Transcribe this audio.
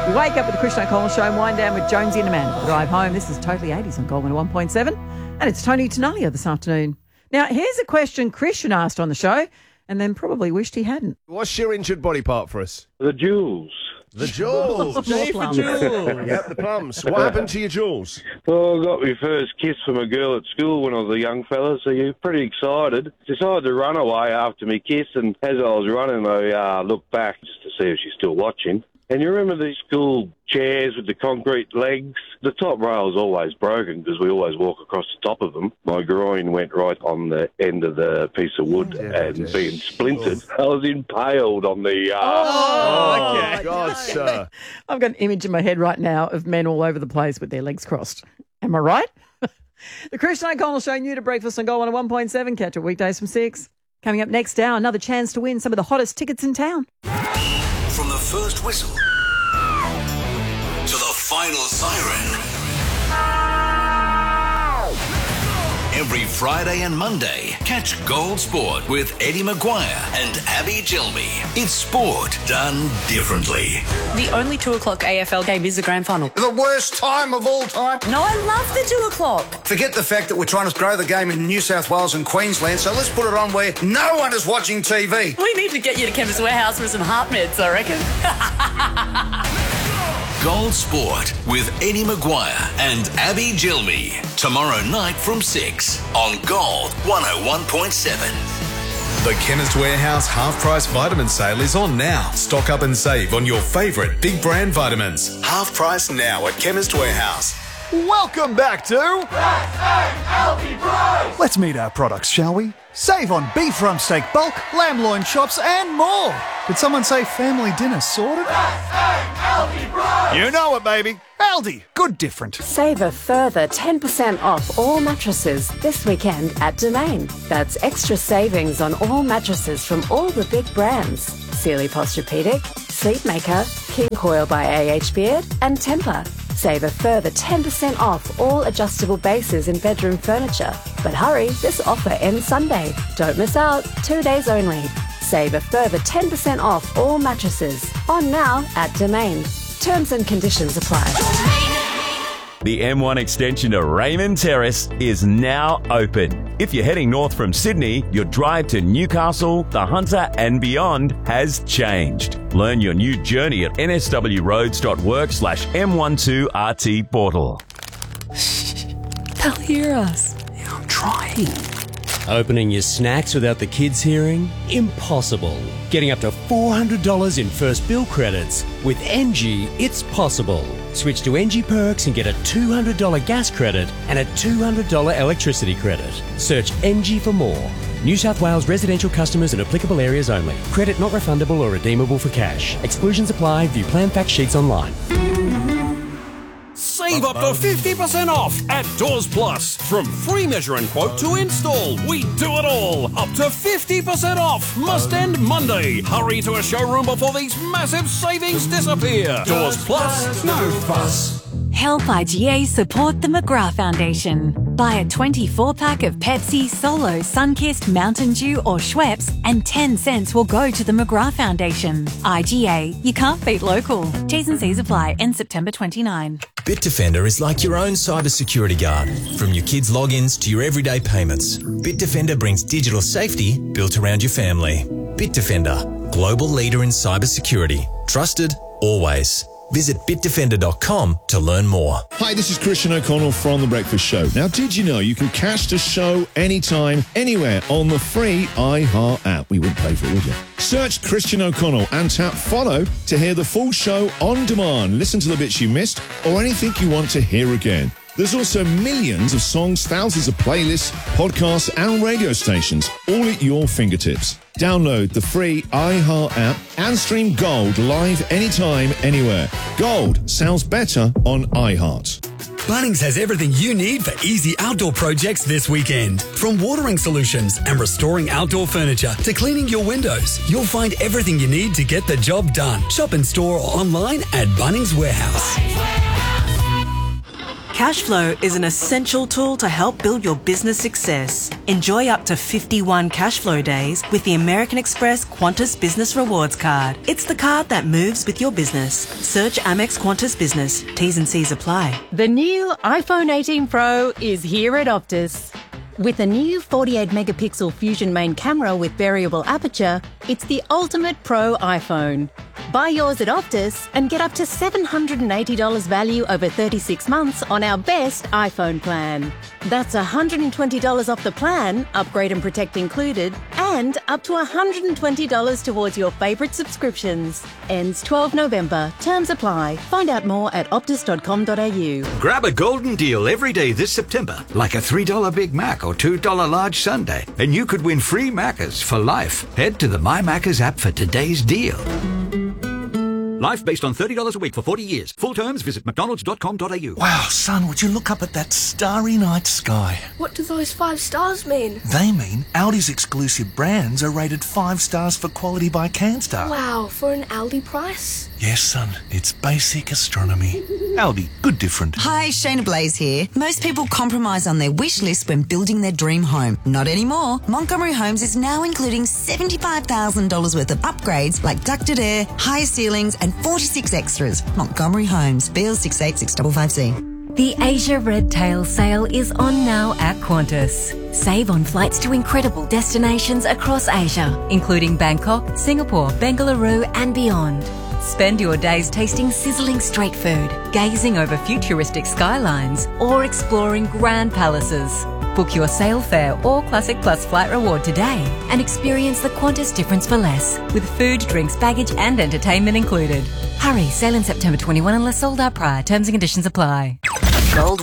You wake up with the Christian O'Connell Show and wind down with Jonesy and Amanda. Drive home. This is Totally 80s on Gold 101.7. And it's Tony Tenalia this afternoon. Now, here's a question Christian asked on the show and then probably wished he hadn't. What's your injured body part for us? The jewels. The jewels. J for jewels. Yep, the plums. What happened to your jewels? Well, I got my first kiss from a girl at school when I was a young fella, so you're pretty excited. Decided to run away after my kiss, and as I was running, I looked back just to see if she's still watching. And you remember these school chairs with the concrete legs? The top rail's always broken because we always walk across the top of them. My groin went right on the end of the piece of wood and being splintered. I was impaled on the... okay. God, sir. I've got an image in my head right now of men all over the place with their legs crossed. Am I right? The Christian O'Connell Show, new to breakfast on Gold 101.7. Catch it weekdays from 6. Coming up next hour, another chance to win some of the hottest tickets in town. From the first whistle to the final siren. Every Friday and Monday, catch Gold Sport with Eddie Maguire and Abby Gilby. It's sport done differently. The only 2 o'clock AFL game is the grand final. The worst time of all time. No, I love the 2 o'clock. Forget the fact that we're trying to grow the game in New South Wales and Queensland, so let's put it on where no one is watching TV. We need to get you to Chemist Warehouse for some heart meds, I reckon. Gold Sport with Eddie Maguire and Abby Gilby. Tomorrow night from 6 on Gold 101.7. The Chemist Warehouse half-price vitamin sale is on now. Stock up and save on your favourite big brand vitamins. Half price now at Chemist Warehouse. Welcome back to Healthy Price. Let's meet our products, shall we? Save on beef rump steak bulk, lamb loin chops and more. Did someone say family dinner sorted? Healthy Price. You know it, baby. Aldi, good different. Save a further 10% off all mattresses this weekend at Domain. That's extra savings on all mattresses from all the big brands. Sealy Posturepedic, Sleepmaker, King Coil by AH Beard and Tempur. Save a further 10% off all adjustable bases in bedroom furniture. But hurry, this offer ends Sunday. Don't miss out, 2 days only. Save a further 10% off all mattresses. On now at Domain. Terms and conditions apply. The M1 extension to Raymond Terrace is now open. If you're heading north from Sydney, your drive to Newcastle, the Hunter and beyond has changed. Learn your new journey at nswroads.work/M12RT portal. They'll hear us. Yeah, I'm trying. Opening your snacks without the kids hearing? Impossible. Getting up to $400 in first bill credits. With NG, it's possible. Switch to NG Perks and get a $200 gas credit and a $200 electricity credit. Search NG for more. New South Wales residential customers in applicable areas only. Credit not refundable or redeemable for cash. Exclusions apply. View plan fact sheets online. Save up to 50% off at Doors Plus. From free measure and quote to install, we do it all. Up to 50% off. Must end Monday. Hurry to a showroom before these massive savings disappear. Doors Plus, no fuss. Help IGA support the McGrath Foundation. Buy a 24-pack of Pepsi, Solo, Sunkist, Mountain Dew or Schweppes and 10 cents will go to the McGrath Foundation. IGA, you can't beat local. T's and C's apply. End September 29. Bitdefender is like your own cybersecurity guard. From your kids' logins to your everyday payments, Bitdefender brings digital safety built around your family. Bitdefender, global leader in cybersecurity. Trusted, always. Visit bitdefender.com to learn more. Hi, this is Christian O'Connell from The Breakfast Show. Now, did you know you can catch the show anytime, anywhere on the free iHeart app? We wouldn't pay for it, would you? Search Christian O'Connell and tap follow to hear the full show on demand. Listen to the bits you missed or anything you want to hear again. There's also millions of songs, thousands of playlists, podcasts and radio stations, all at your fingertips. Download the free iHeart app and stream Gold live anytime, anywhere. Gold sounds better on iHeart. Bunnings has everything you need for easy outdoor projects this weekend. From watering solutions and restoring outdoor furniture to cleaning your windows, you'll find everything you need to get the job done. Shop in store or online at Bunnings Warehouse. Cashflow is an essential tool to help build your business success. Enjoy up to 51 Cashflow days with the American Express Qantas Business Rewards Card. It's the card that moves with your business. Search Amex Qantas Business. T's and C's apply. The new iPhone 18 Pro is here at Optus. With a new 48-megapixel Fusion main camera with variable aperture, it's the ultimate pro iPhone. Buy yours at Optus and get up to $780 value over 36 months on our best iPhone plan. That's $120 off the plan, upgrade and protect included, and up to $120 towards your favourite subscriptions. Ends 12 November. Terms apply. Find out more at optus.com.au. Grab a golden deal every day this September, like a $3 Big Mac or $2 large sundae, and you could win free Maccas for life. Head to the My Maccas app for today's deal. Life based on $30 a week for 40 years. Full terms, visit mcdonalds.com.au. Wow, son, would you look up at that starry night sky? What do those 5 stars mean? They mean Aldi's exclusive brands are rated 5 stars for quality by Canstar. Wow, for an Aldi price? Yes, son, it's basic astronomy. Aldi, good different. Hi, Shayna Blaze here. Most people compromise on their wish list when building their dream home. Not anymore. Montgomery Homes is now including $75,000 worth of upgrades like ducted air, higher ceilings and 46 extras. Montgomery Homes, BL686555C. The Asia Red Tail sale is on now at Qantas. Save on flights to incredible destinations across Asia, including Bangkok, Singapore, Bengaluru and beyond. Spend your days tasting sizzling street food, gazing over futuristic skylines, or exploring grand palaces. Book your sale fare or Classic Plus flight reward today and experience the Qantas difference for less, with food, drinks, baggage and entertainment included. Hurry, sale in September 21 unless sold out prior. Terms and conditions apply. Gold